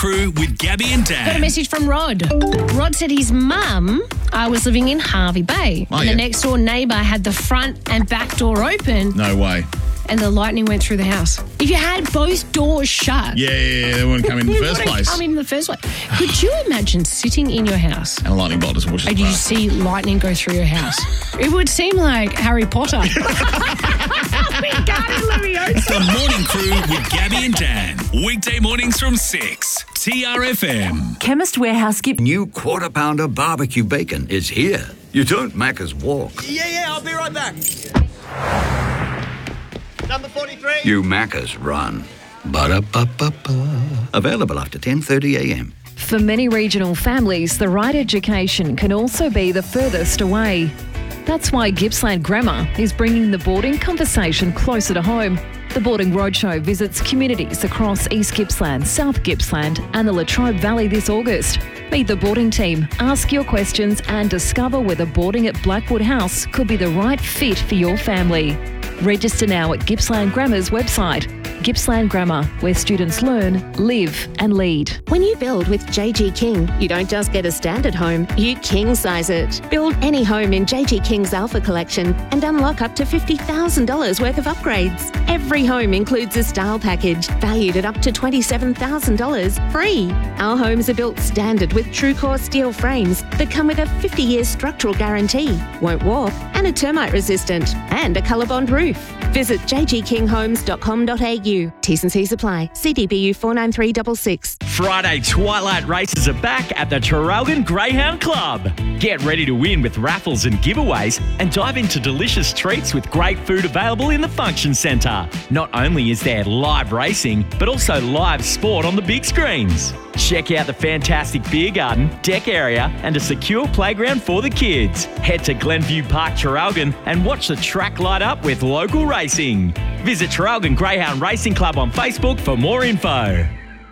Crew with Gabby and Dan. Got a message from Rod. Rod said his mum was living in Hervey Bay. Oh, and yeah. the next door neighbour had the front and back door open No way. and the lightning went through the house. If you had both doors shut, Yeah, they wouldn't come in the you first wouldn't place. come in the first place. Could you imagine sitting in your house And a lightning bolt just washes and you see lightning go through your house? It would seem like Harry Potter. The Morning Crew with Gabby and Dan. Weekday mornings from 6. TRFM. Chemist Warehouse skip. New Quarter Pounder barbecue bacon is here. You don't Macca's walk. Yeah, I'll be right back. Number 43. You Macca's run. Ba-da-ba-ba-ba. Available after 10:30 a.m. For many regional families, the right education can also be the furthest away. That's why Gippsland Grammar is bringing the boarding conversation closer to home. The Boarding Roadshow visits communities across East Gippsland, South Gippsland and the Latrobe Valley this August. Meet the boarding team, ask your questions and discover whether boarding at Blackwood House could be the right fit for your family. Register now at Gippsland Grammar's website. Gippsland Grammar, where students learn, live and lead. When you build with JG King, you don't just get a standard home, you king size it. Build any home in JG King's Alpha Collection and unlock up to $50,000 worth of upgrades. Every home includes a style package valued at up to $27,000 free. Our homes are built standard with TrueCore steel frames that come with a 50-year structural guarantee, won't warp, and are termite resistant, and a ColourBond roof. Visit jgkinghomes.com.au. T's and C's apply. CDBU 49366. Friday Twilight races are back at the Traralgon Greyhound Club. Get ready to win with raffles and giveaways and dive into delicious treats with great food available in the function centre. Not only is there live racing, but also live sport on the big screens. Check out the fantastic beer garden, deck area and a secure playground for the kids. Head to Glenview Park Traralgon and watch the track light up with local racing. Visit Traralgon Greyhound Racing Club on Facebook for more info.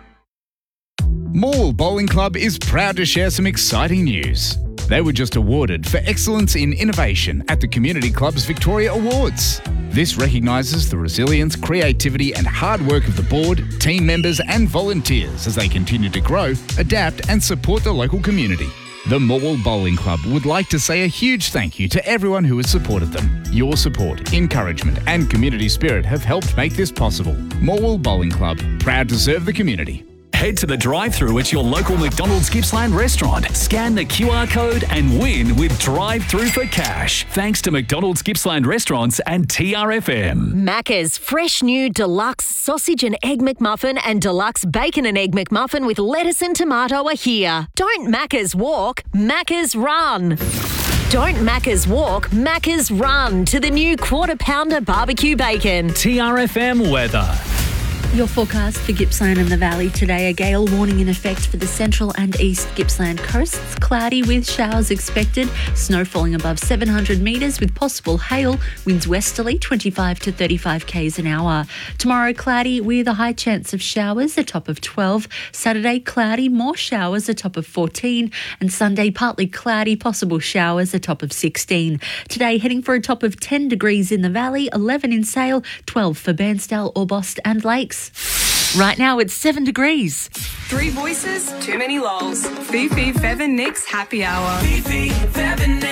Morwell Bowling Club is proud to share some exciting news. They were just awarded for excellence in innovation at the Community Club's Victoria Awards. This recognises the resilience, creativity and hard work of the board, team members and volunteers as they continue to grow, adapt and support the local community. The Morwell Bowling Club would like to say a huge thank you to everyone who has supported them. Your support, encouragement and community spirit have helped make this possible. Morwell Bowling Club, proud to serve the community. Head to the drive-thru at your local McDonald's Gippsland restaurant. Scan the QR code and win with drive-thru for cash. Thanks to McDonald's Gippsland restaurants and TRFM. Macca's fresh new deluxe sausage and egg McMuffin and deluxe bacon and egg McMuffin with lettuce and tomato are here. Don't Macca's walk, Macca's run. Don't Macca's walk, Macca's run to the new Quarter Pounder barbecue bacon. TRFM weather. Your forecast for Gippsland and the Valley today, a gale warning in effect for the central and east Gippsland coasts. Cloudy with showers expected, snow falling above 700 metres with possible hail, winds westerly 25 to 35 k's an hour. Tomorrow cloudy with a high chance of showers, a top of 12. Saturday cloudy, more showers, a top of 14. And Sunday partly cloudy, possible showers, a top of 16. Today heading for a top of 10 degrees in the Valley, 11 in Sale, 12 for Bairnsdale, Orbost and Lakes. Right now it's 7 degrees. Three voices, too many lols. Fifi, Fev and Nick's happy hour. Fifi, Fev and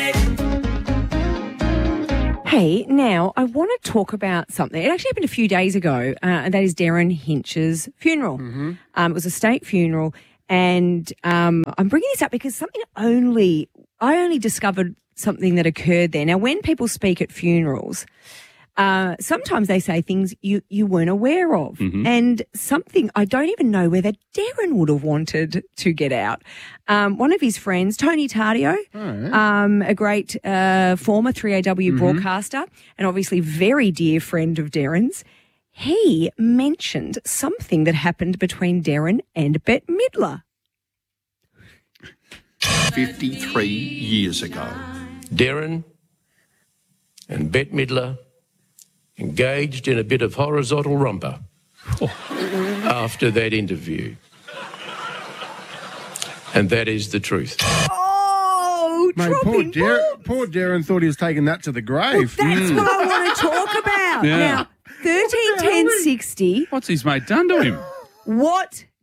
Nick. Hey, now I want to talk about something. It actually happened a few days ago, and that is Darren Hinch's funeral. It was a state funeral, and I'm bringing this up because I only discovered something that occurred there. Now, when people speak at funerals, sometimes they say things you weren't aware of. And something I don't even know whether Darren would have wanted to get out. One of his friends, Tony Tardio, a great former 3AW broadcaster and obviously very dear friend of Darren's, he mentioned something that happened between Darren and Bette Midler. 53 years ago, Darren and Bette Midler engaged in a bit of horizontal romper after that interview. And that is the truth. Oh, Mate, poor Darren thought he was taking that to the grave. Well, that's what I want to talk about. Yeah. Now, 131060. What's his mate done to him? What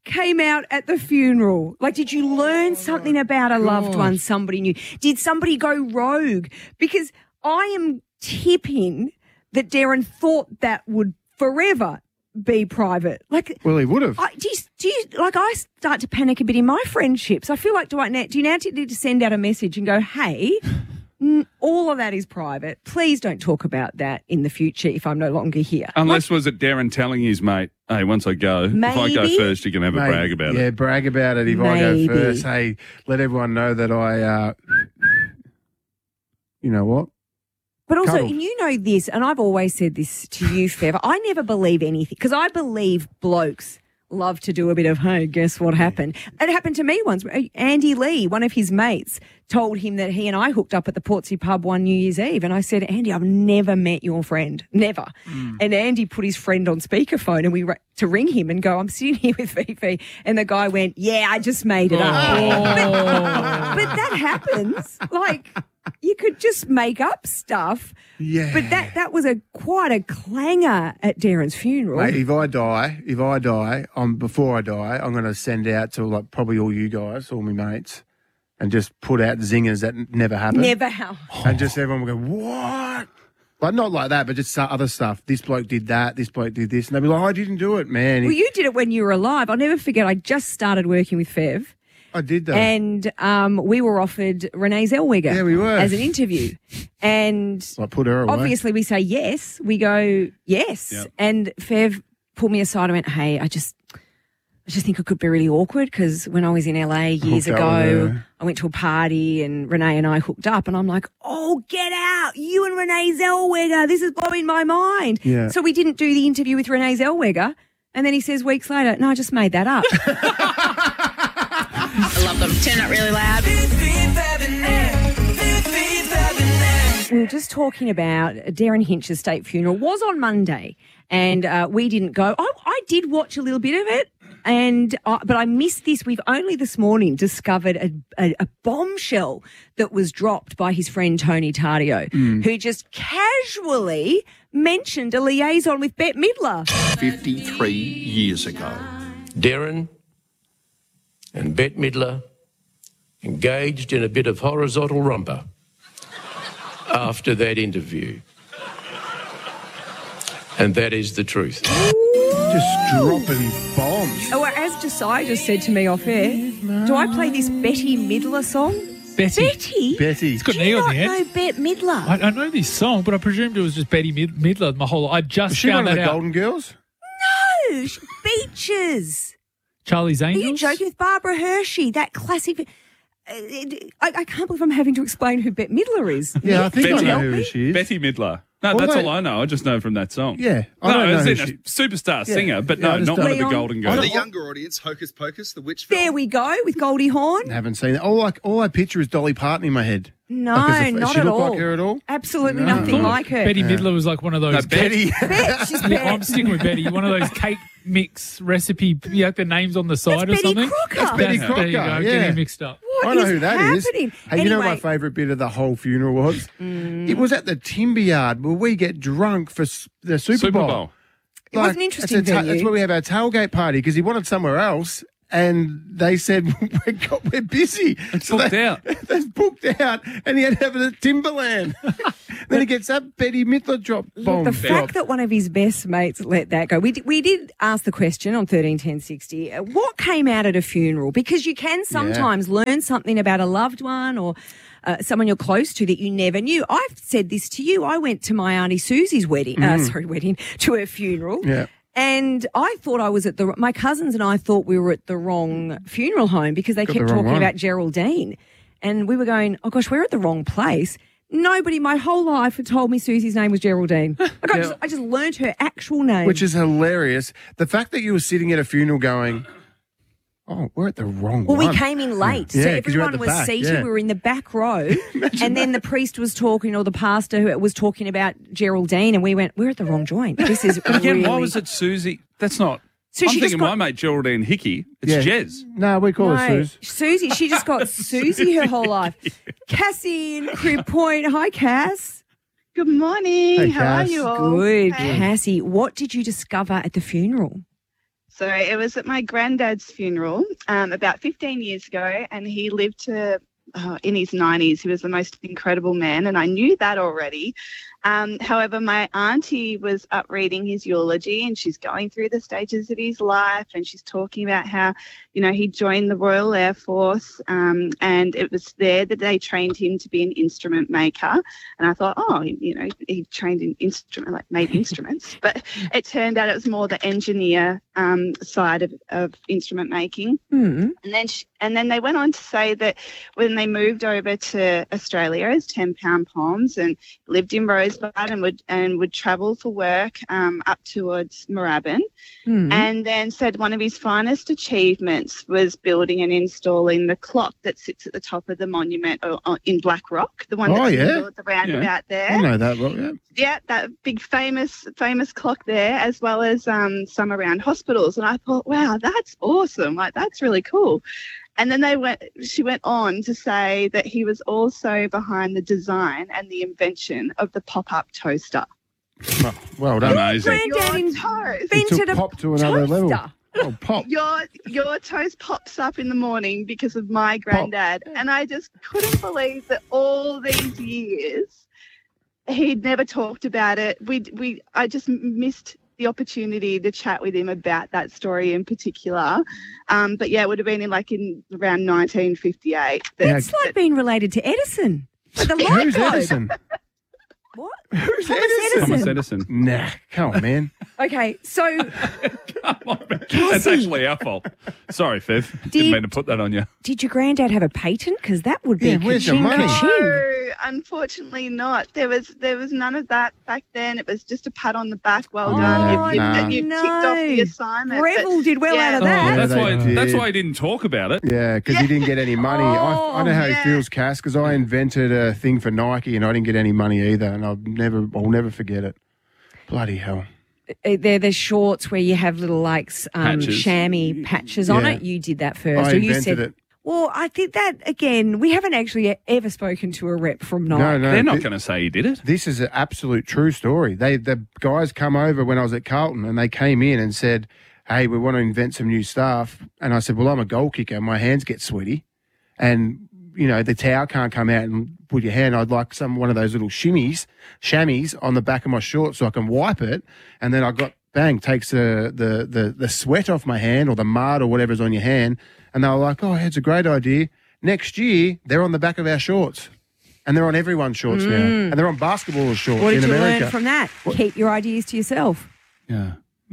came out at the funeral? Like, did you learn something about a loved one somebody knew? Did somebody go rogue? Because I am tipping that Darren thought that would forever be private. Like, well, he would have. I start to panic a bit in my friendships. I feel like, do you now need to send out a message and go, hey, all of that is private. Please don't talk about that in the future if I'm no longer here. Unless was it Darren telling his mate, hey, once I go, if I go first, you can have a brag about it. Yeah, brag about it if I go first. Hey, let everyone know that I, you know what? But also, Cuddle. you know this, and I've always said this to you, Fev, I never believe anything, because I believe blokes love to do a bit of, hey, guess what happened? It happened to me once. Andy Lee, one of his mates, told him that he and I hooked up at the Portsea pub one New Year's Eve. And I said, Andy, I've never met your friend. Never. And Andy put his friend on speakerphone and we to ring him and go, I'm sitting here with Fifi. And the guy went, yeah, I just made it up. But that happens. Like, you could just make up stuff. Yeah. But that was quite a clanger at Darren's funeral. Mate, if I die, before I die, I'm going to send out to like probably all you guys, all my mates, and just put out zingers that never happened. Never happened. And just everyone will go, what? Like, not like that, but just other stuff. This bloke did that. This bloke did this. And they'll be like, I didn't do it, man. Well, you did it when you were alive. I'll never forget, I just started working with Fev. I did that. And we were offered Renee Zellweger. Yeah, we were. As an interview. And I put her away. Obviously we say yes. We go, yes. Yep. And Fev pulled me aside and went, hey, I just think it could be really awkward because when I was in LA years ago, I went to a party and Renee and I hooked up and I'm like, oh, get out. You and Renee Zellweger. This is blowing my mind. Yeah. So we didn't do the interview with Renee Zellweger. And then he says weeks later, no, I just made that up. I love them. Turn it really loud. We were just talking about Darren Hinch's state funeral. Was on Monday, and we didn't go. I did watch a little bit of it, but I missed this. We've only this morning discovered a bombshell that was dropped by his friend Tony Tardio, who just casually mentioned a liaison with Bette Midler. 53 years ago, Darren and Bette Midler engaged in a bit of horizontal romper after that interview. And that is the truth. Just dropping bombs. Oh, as Josiah just said to me off air, do I play this Bette Midler song? Betty. Betty. It's got Do an E you on not the end. know Bette Midler? I know this song, but I presumed it was just Betty Midler my whole life. I just Was she found one of that the out. Golden Girls? No, Beaches. Charlie's Are Angels? you joking with Barbara Hershey? That classic. I can't believe I'm having to explain who Bette Midler is. Yeah, I think Betty. I know who she is. Betty Midler. No, Well, that's wait. all I know. I just know from that song. Yeah, I No, don't know as who in a she- superstar Yeah. singer, but Yeah, I no, just not one of the don't- Golden For Girls. the younger audience, Hocus Pocus, the witch film. There we go with Goldie Hawn. Haven't seen it. All I picture is Dolly Parton in my head. No, Does not she at look all. like her at all? Absolutely No. nothing like her. Betty Midler was like one of those. No, Betty. She's Yeah, I'm sticking with Betty. One of those cake mix recipe, the names on the side or Betty something. Crocker. That's Betty There you go, Crocker, getting yeah. mixed up. What I know is who that is. happening? Hey, you know my Anyway, favourite bit of the whole funeral was? It was at the Timber Yard where we get drunk for the Super Bowl. It was an interesting that's venue. that's where we have our tailgate party because he wanted somewhere else. And they said, we're busy. It's booked out. That's booked out. And he had to have it at Timberland. Then he gets that Betty Midler bomb the fact that one of his best mates let that go. We did ask the question on 131060, what came out at a funeral? Because you can sometimes learn something about a loved one or someone you're close to that you never knew. I've said this to you. I went to my Auntie Susie's wedding, to her funeral. Yeah. And I thought I was my cousins and I thought we were at the wrong funeral home because they Got kept the wrong talking one. about Geraldine. And we were going, oh gosh, we're at the wrong place. Nobody my whole life had told me Susie's name was Geraldine. I just learned her actual name. Which is hilarious. The fact that you were sitting at a funeral going, oh, we're at the wrong Well, one. we came in late, Yeah, so 'cause you're at everyone the was back, seated. yeah. We were in the back row, and then the priest was talking, or the pastor who was talking about Geraldine, and we went, "We're at the wrong joint. This is And again, really." why was it Susie? That's not. So I'm she just thinking got- my mate Geraldine Hickey. It's Yeah. Jez. No, we call her No, Suze. Susie. She just got Susie her whole life. Cassie in Crib Point. Hi, Cass. Good morning. Hey, How are Cass. you all? Good, Hey. Cassie. What did you discover at the funeral? So it was at my granddad's funeral about 15 years ago, and he lived to in his 90s. He was the most incredible man, and I knew that already. However, my auntie was up reading his eulogy, and she's going through the stages of his life, and she's talking about how, he joined the Royal Air Force, and it was there that they trained him to be an instrument maker. And I thought, he trained in made instruments, but it turned out it was more the engineer side of instrument making. Mm. And then they went on to say that when they moved over to Australia as 10-pound poms and lived in Rosebud and would travel for work up towards Moorabbin, and then said one of his finest achievements was building and installing the clock that sits at the top of the monument in Black Rock, the one that's in the middle of the roundabout there. I know that rock, yeah. Yeah, that big famous clock there, as well as some around hospitals. And I thought, wow, that's awesome. Like, that's really cool. And then she went on to say that he was also behind the design and the invention of the pop-up toaster. Well done. Amazing. He took pop to another level. Oh, pop. Your toast pops up in the morning because of my granddad. And I just couldn't believe that all these years he'd never talked about it. I just missed the opportunity to chat with him about that story in particular. But yeah, it would have been in around 1958. It's like being related to Edison. The light Who's bulb. Edison? What? Who's Thomas Edison. Nah, come on, man. Okay, so That's actually our fault. Sorry, Fev. Didn't mean to put that on you. did your granddad have a patent? Because that would be where's your ka-ching, money? ka-ching. No, unfortunately not. There was none of that back then. It was just a pat on the back. Well done. You ticked off the assignment. Breville did well out of Oh, that. that's why he didn't talk about it. Yeah, because he didn't get any money. I know how he feels, Cass, because I invented a thing for Nike and I didn't get any money either, and I'll never forget it. Bloody hell. They're the shorts where you have little Patches. chamois patches on Yeah. it. You did that first. I or you invented said it. Well, I think that, again, we haven't actually ever spoken to a rep from Nike. No, They're not going to say he did it. This is an absolute true story. The guys come over when I was at Carlton and they came in and said, hey, we want to invent some new stuff. And I said, well, I'm a goal kicker. My hands get sweaty. And, the towel can't come out and put your hand. I'd like one of those little chamois on the back of my shorts so I can wipe it. And then takes the sweat off my hand or the mud or whatever's on your hand. And they were like, oh, it's a great idea. Next year, they're on the back of our shorts. And they're on everyone's shorts now. And they're on basketball shorts What did in you America. learn from that? Keep your ideas to yourself. Yeah.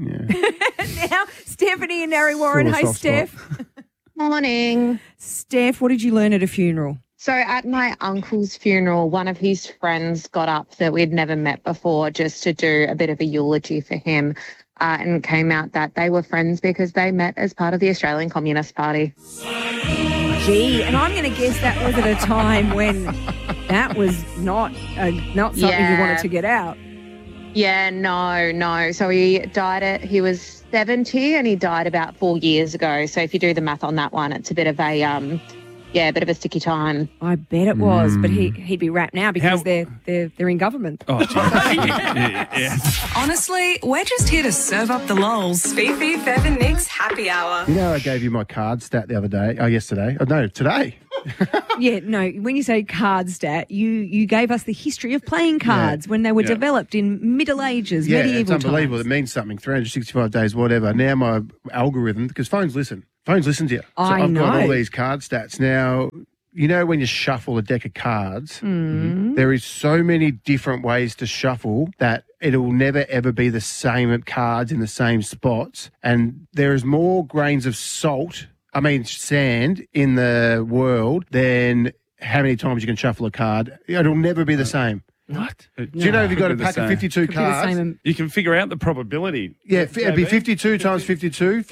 Now, Stephanie and Narry Warren. Sort of Hey, soft Steph. Morning. Steph, what did you learn at a funeral? So at my uncle's funeral, one of his friends got up that we'd never met before just to do a bit of a eulogy for him. And it came out that they were friends because they met as part of the Australian Communist Party. Gee, and I'm going to guess that was at a time when that was not something you wanted to get out. Yeah, no. So he was 70 and he died about 4 years ago. So if you do the math on that one, it's a bit of a bit of a sticky time. I bet it was, but he'd be wrapped now because they're in government. Oh, yeah. Honestly, we're just here to serve up the lols. Fifi, Fev and Nick's happy hour. You know, I gave you my card stat the other day. Oh, yesterday. Oh, no, today. Yeah, no, when you say card stat, you gave us the history of playing cards when they were developed in Middle Ages, medieval it's unbelievable. times. It means something. 365 days, whatever. Now my algorithm, because phones listen to you. So I've got all these card stats. Now, when you shuffle a deck of cards, there is so many different ways to shuffle that it'll never, ever be the same cards in the same spots. And there is more grains of sand in the world than how many times you can shuffle a card. It'll never be the same. What? Do you know if you've got a pack of 52 cards? You can figure out the probability. Yeah, it'd be 52 times 52,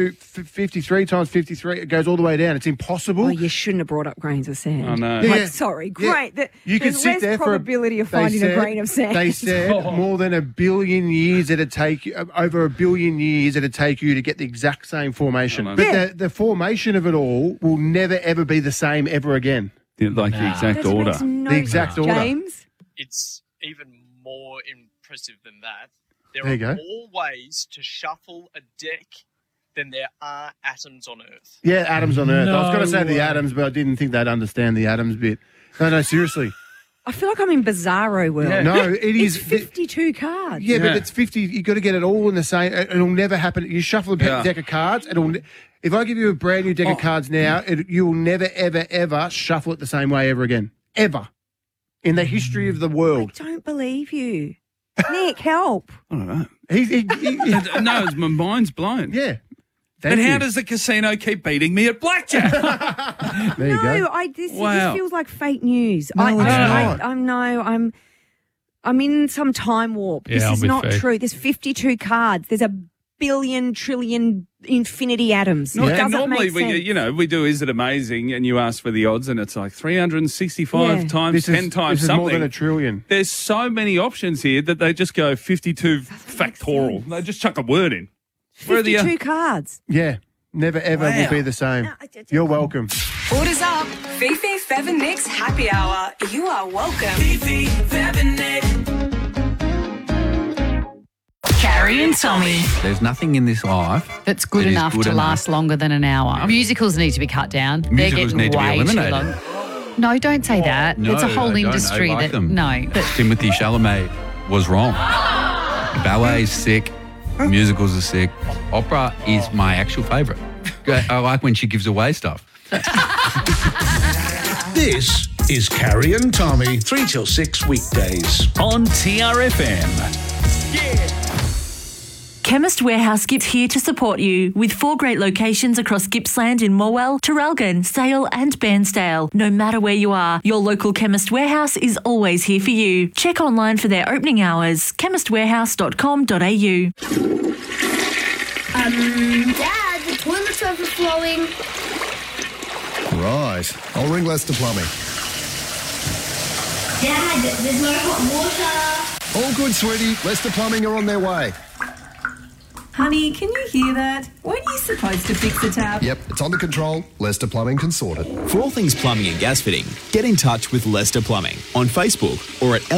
53 times 53. It goes all the way down. It's impossible. Oh, you shouldn't have brought up grains of sand. I know. Yeah. Sorry, Yeah. great. You could There's sit less there for probability of finding a grain of sand. They said more than a billion years it'd take you, over a billion years it'd take you to get the exact same formation. But the formation of it all will never ever be the same ever again. The exact order. The exact order. James? It's even more impressive than that. There There are you go. more ways to shuffle a deck than there are atoms on Earth. Yeah, atoms on Earth. I was going to say the way. atoms, but I didn't think they'd understand the atoms bit. No, seriously. I feel like I'm in Bizarro world. Yeah. No, it is. It's 52 cards. Yeah, but it's 50. You've got to get it all in the same. It'll never happen. You shuffle a deck of cards. If I give you a brand new deck of cards now, you will never, ever, ever shuffle it the same way ever again. Ever. In the history of the world. I don't believe you. Nick, help. I don't know. He no, my mind's blown. Yeah. But how does the casino keep beating me at blackjack? There you go. This Wow. feels like fake news. No, it's not. I'm in some time warp. Yeah, This I'll is be not fake. true. There's 52 cards. There's a billion, trillion, infinity atoms. It doesn't Normally, make sense. we do Is It Amazing? And you ask for the odds, and it's like 365 times, 10 times This is something. more than a trillion. There's so many options here that they just go 52 factorial. They just chuck a word in. Where are the 52 cards. Yeah. Never, ever will Wow. be the same. You're welcome. Orders up. Fifi, Fev and Nick's happy hour. You are welcome. Fifi, Fev and Nick. Carrie and Tommy. There's nothing in this life That's good that is enough good to enough. last longer than an hour. Musicals need to be cut down. Musicals They're need to be getting way too eliminated. long. No, don't say that. No, it's a whole I don't. industry I like that them. no. But Timothy Chalamet was wrong. Ballet is sick. Musicals are sick. Opera is my actual favourite. I like when she gives away stuff. This is Carrie and Tommy, 3 till 6 weekdays. On TRFM. Chemist Warehouse Gips here to support you with 4 great locations across Gippsland in Morwell, Traralgon, Sale and Bairnsdale. No matter where you are, your local Chemist Warehouse is always here for you. Check online for their opening hours, chemistwarehouse.com.au. Dad, the toilet's overflowing. Right. I'll ring Leicester Plumbing. Dad, there's no hot water. All good, sweetie. Leicester Plumbing are on their way. Honey, can you hear that? Weren't you supposed to fix the tap? Yep, it's under control. Leicester Plumbing can sort it. For all things plumbing and gas fitting, get in touch with Leicester Plumbing on Facebook or at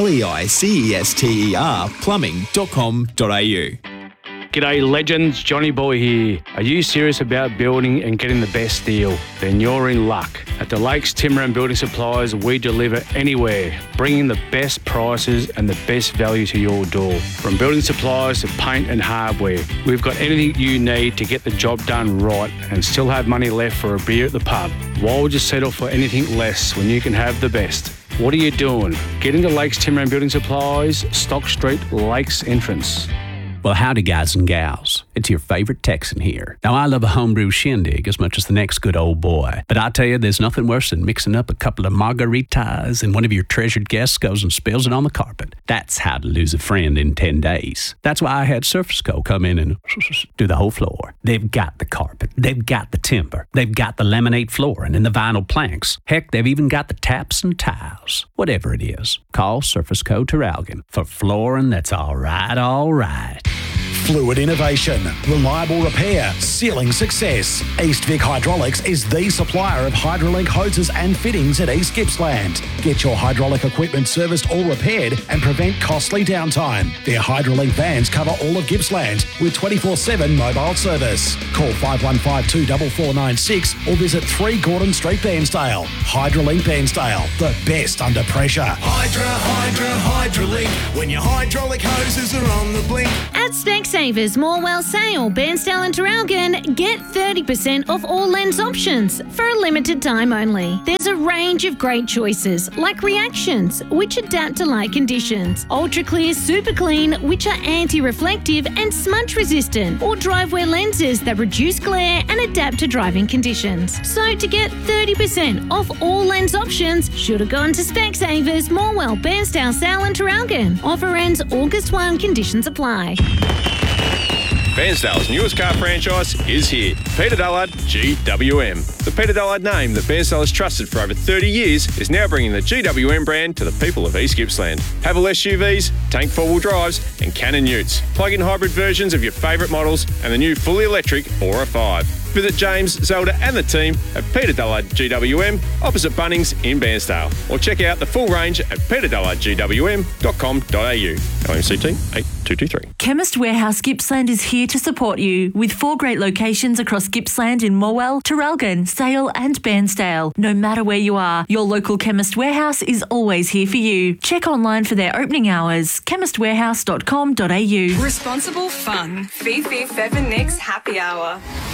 leicester plumbing.com.au. G'day legends, Johnny Boy here. Are you serious about building and getting the best deal? Then you're in luck. At the Lakes Timber and Building Supplies, we deliver anywhere, bringing the best prices and the best value to your door. From building supplies to paint and hardware, we've got anything you need to get the job done right and still have money left for a beer at the pub. Why would you settle for anything less when you can have the best? What are you doing? Get into Lakes Timber and Building Supplies, Stock Street, Lakes entrance. Well, howdy, guys and gals. It's your favorite Texan here. Now, I love a homebrew shindig as much as the next good old boy. But I tell you, there's nothing worse than mixing up a couple of margaritas and one of your treasured guests goes and spills it on the carpet. That's how to lose a friend in 10 days. That's why I had Surface Co. come in and do the whole floor. They've got the carpet. They've got the timber. They've got the laminate flooring and the vinyl planks. Heck, they've even got the taps and tiles. Whatever it is, call Surface Co. Traralgon for flooring that's all right, all right. Fluid innovation, reliable repair, sealing success. East Vic Hydraulics is the supplier of Hydrolink hoses and fittings at East Gippsland. Get your hydraulic equipment serviced or repaired and prevent costly downtime. Their Hydrolink vans cover all of Gippsland with 24/7 mobile service. Call 515 24496 or visit 3 Gordon Street, Bairnsdale. Hydrolink Bairnsdale, the best under pressure. Hydrolink. When your hydraulic hoses are on the blink. At Specsavers, Morwell, Sale, Bairnsdale and Traralgon, get 30% off all lens options for a limited time only. There's a range of great choices like Reactions, which adapt to light conditions, Ultra Clear Super Clean, which are anti-reflective and smudge resistant, or Drivewear lenses that reduce glare and adapt to driving conditions. So to get 30% off all lens options, should have gone to Specsavers, Morwell, Bairnsdale, Sale and Traralgon. Offer ends August 1, conditions apply. Bairnsdale's newest car franchise is here. Peter Dullard GWM. The Peter Dullard name that Bairnsdale has trusted for over 30 years is now bringing the GWM brand to the people of East Gippsland. Haval SUVs, tank four-wheel drives and Cannon utes. Plug-in hybrid versions of your favourite models and the new fully electric Aura 5. Visit James, Zelda and the team at Peter Dullard GWM, opposite Bunnings in Bairnsdale. Or check out the full range at peterdullardgwm.com.au. LMCT 8223. Chemist Warehouse Gippsland is here to support you with 4 great locations across Gippsland in Morwell, Traralgon, Sale and Bairnsdale. No matter where you are, your local Chemist Warehouse is always here for you. Check online for their opening hours, chemistwarehouse.com.au. Responsible fun. Fifi Fev and Nick's Happy Hour.